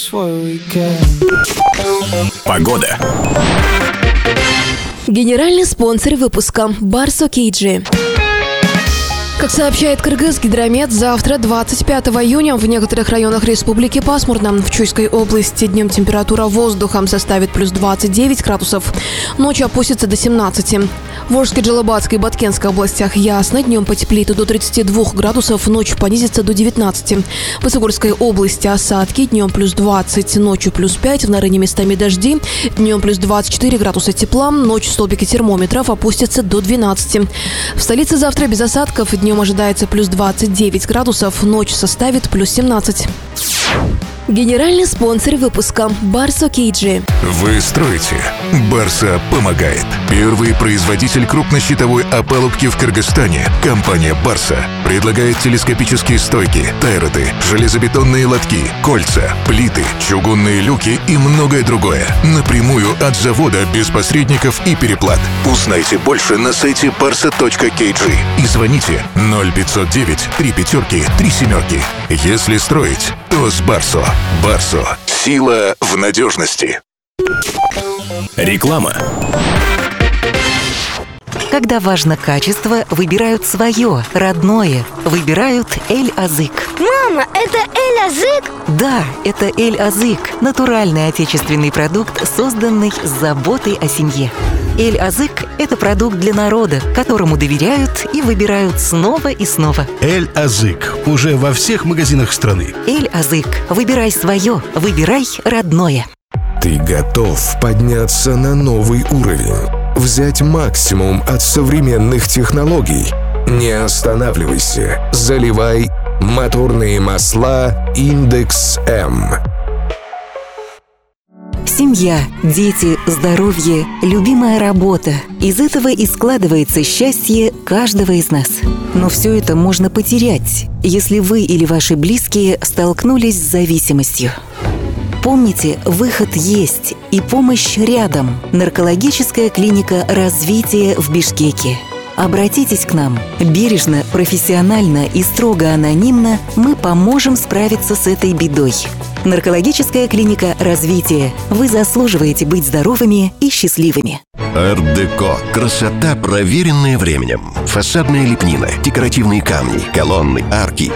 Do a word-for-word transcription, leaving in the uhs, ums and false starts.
Погода. Генеральный спонсор выпуска Барсо Кейджи. Как сообщает Кыргызгидромет, завтра, двадцать пятого июня, в некоторых районах республики пасмурно. В Чуйской области днем температура воздуха составит плюс двадцать девять градусов, ночью опустится до семнадцати. В Волжской, Джалабатской и Баткенской областях ясно, днем потеплеет до тридцати двух градусов, ночью понизится до девятнадцати. В Высокорской области осадки, днем плюс двадцать, ночью плюс пять, в Нарыне местами дожди, днем плюс двадцать четыре градуса тепла, ночью столбики термометров опустятся до двенадцати. В столице завтра без осадков, днем ожидается плюс двадцать девять градусов, ночь составит плюс семнадцать. Генеральный спонсор выпуска Барсо Кейджи. Вы строите. Барса помогает. Первый производитель крупнощитовой опалубки в Кыргызстане. Компания Барса предлагает телескопические стойки, тайроты, железобетонные лотки, кольца, плиты, чугунные люки и многое другое. Напрямую от завода, без посредников и переплат. Узнайте больше на сайте барса точка кей джи и звоните ноль пятьсот девять три пятерки три семерки. Если строить, то с Барсо. Барсо. Сила в надежности. Реклама. Когда важно качество, выбирают свое, родное. Выбирают Эль-Азык. Мама, это Эль-Азык? Да, это Эль-Азык. Натуральный отечественный продукт, созданный с заботой о семье. Эль-Азык – это продукт для народа, которому доверяют и выбирают снова и снова. Эль-Азык уже во всех магазинах страны. Эль-Азык. Выбирай свое, выбирай родное. Ты готов подняться на новый уровень? Взять максимум от современных технологий? Не останавливайся. Заливай моторные масла Индекс М. Семья, дети, здоровье, любимая работа. Из этого и складывается счастье каждого из нас. Но все это можно потерять, если вы или ваши близкие столкнулись с зависимостью. Помните, выход есть и помощь рядом. Наркологическая клиника «Развитие» в Бишкеке. Обратитесь к нам. Бережно, профессионально и строго анонимно мы поможем справиться с этой бедой. Наркологическая клиника «Развитие». Вы заслуживаете быть здоровыми и счастливыми. Ар-деко. Красота, проверенная временем. Фасадная лепнина, декоративные камни, колонны, арки,